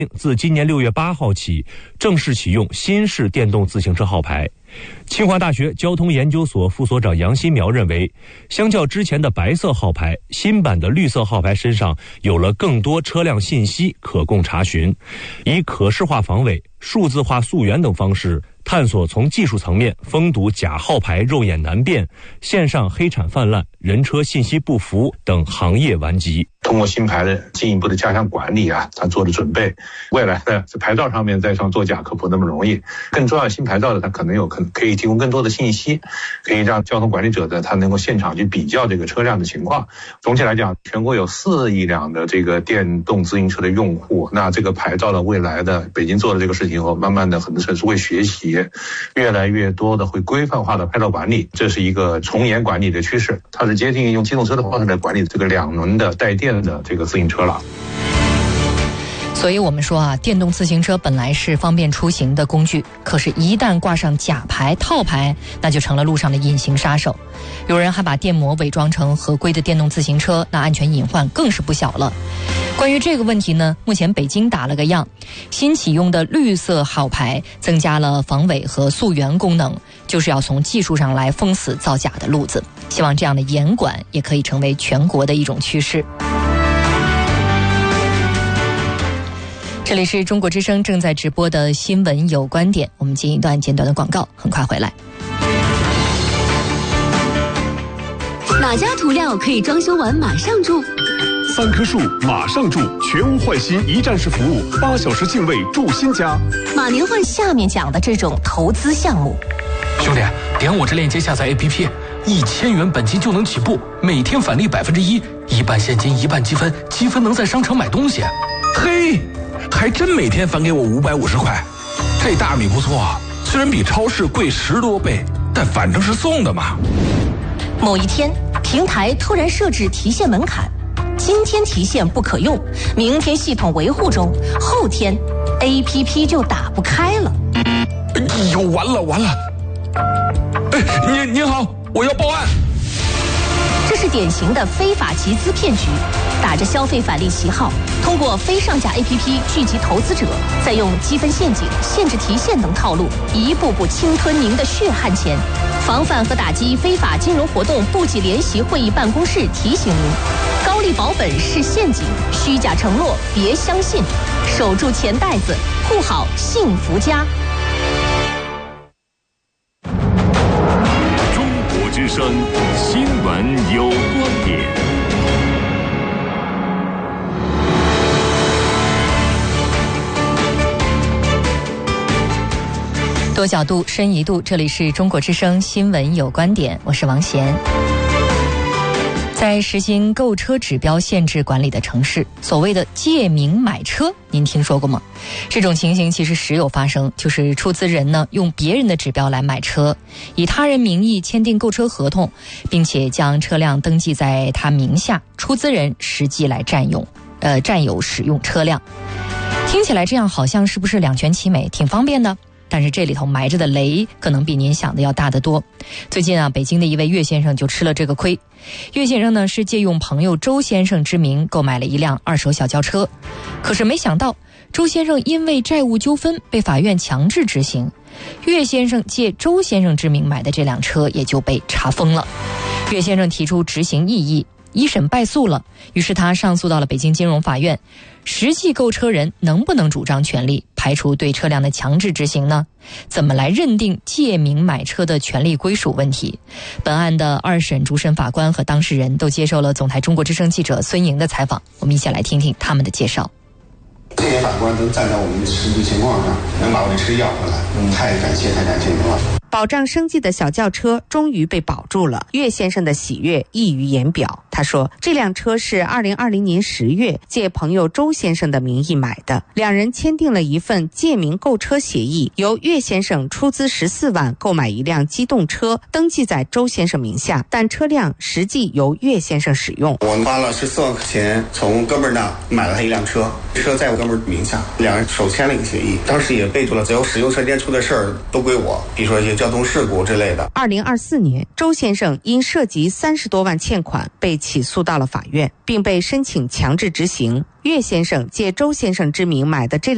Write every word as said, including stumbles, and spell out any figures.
自今年六月八号起正式启用新式电动自行车号牌。清华大学交通研究所副所长杨新苗认为，相较之前的白色号牌，新版的绿色号牌身上有了更多车辆信息可供查询，以可视化防伪、数字化溯源等方式探索从技术层面封堵假号牌肉眼难辨、线上黑产泛滥、人车信息不符等行业顽疾。 通过新牌的进一步的加强管理啊，它做的准备，未来的牌照上面再上作假可不那么容易。更重要的，新牌照的它可能有可可以提供更多的信息，可以让交通管理者的他能够现场去比较这个车辆的情况。总体来讲，全国有四亿辆的这个电动自行车的用户，那这个牌照的未来的北京做的这个事情后，慢慢的很多城市会学习，越来越多的会规范化的牌照管理，这是一个从严管理的趋势。它是接近用机动车的方式来管理这个两轮的带电的这个自行车了。 所以我们说啊，电动自行车本来是方便出行的工具，可是一旦挂上假牌、套牌，那就成了路上的隐形杀手。有人还把电摩伪装成合规的电动自行车，那安全隐患更是不小了。关于这个问题呢，目前北京打了个样，新启用的绿色号牌增加了防伪和溯源功能，就是要从技术上来封死造假的路子。希望这样的严管也可以成为全国的一种趋势。这里是中国之声正在直播的新闻有观点，我们进一段简短的广告，很快回来。 哪家涂料可以装修完马上住？ 三棵树马上住，全屋换新一站式服务，八小时净位住新家。 马年换下面讲的这种投资项目， 兄弟，点我这链接下载 A P P， 一千元本金就能起步，每天返利百分之一，一半现金一半积分，积分能在商场买东西。 嘿，还真每天返给我五百五十块，这大米不错啊，虽然比超市贵十多倍，但反正是送的嘛。 某一天，平台突然设置提现门槛，今天提现不可用，明天系统维护中，后天 A P P 就打不开了。 哎呦，完了完了！哎，您您好，我要报案。 这是典型的非法集资骗局，打着消费返利旗号，通过非上架 A P P 聚集投资者，再用积分陷阱、限制提现等套路，一步步侵吞您的血汗钱。防范和打击非法金融活动部级联席会议办公室提醒您：高利保本是陷阱，虚假承诺别相信，守住钱袋子，护好幸福家。 中国之声新闻有观点。 多角度、深一度，这里是中国之声新闻有观点，我是王贤。在实行购车指标限制管理的城市，所谓的借名买车，您听说过吗？这种情形其实时有发生，就是出资人呢用别人的指标来买车，以他人名义签订购车合同，并且将车辆登记在他名下，出资人实际来占用，呃，占有使用车辆。听起来这样好像是不是两全其美，挺方便的？但是这里头埋着的雷可能比您想的要大得多。最近啊，北京的一位岳先生就吃了这个亏。岳先生呢是借用朋友周先生之名购买了一辆二手小轿车，可是没想到周先生因为债务纠纷被法院强制执行，岳先生借周先生之名买的这辆车也就被查封了。岳先生提出执行异议，一审败诉了，于是他上诉到了北京金融法院。实际购车人能不能主张权利，排除对车辆的强制执行呢？怎么来认定借名买车的权利归属问题？本案的二审主审法官和当事人都接受了总台中国之声记者孙莹的采访，我们一起来听听他们的介绍。 这些法官都站在我们的实际情况上，能把我的车要回来，嗯，太感谢太感谢您了。 保障生计的小轿车终于被保住了，岳先生的喜悦溢于言表。他说，这辆车是二零二零年十月借朋友周先生的名义买的，两人签订了一份借名购车协议，由岳先生出资十四万购买一辆机动车，登记在周先生名下，但车辆实际由岳先生使用。 我花了十四万块钱从哥们儿那买了他一辆车，车在我哥们儿名下，两人手签了一个协议，当时也备注了只要使用车间出的事儿都归我，比如说一些交通事故之类的。 二零二四年，周先生因涉及三十多万欠款被起诉到了法院，并被申请强制执行。岳先生借周先生之名买的这辆